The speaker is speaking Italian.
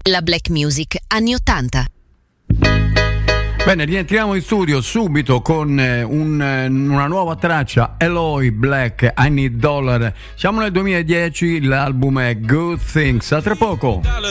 La black music anni 80. Bene, rientriamo in studio subito con una nuova traccia, Eloy Black, I Need Dollar. Siamo nel 2010, l'album è Good Things. A tra poco.